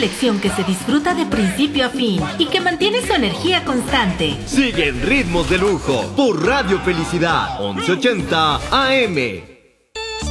selección que se disfruta de principio a fin y que mantiene su energía constante. Sigue en Ritmos de Lujo por Radio Felicidad 1180 AM.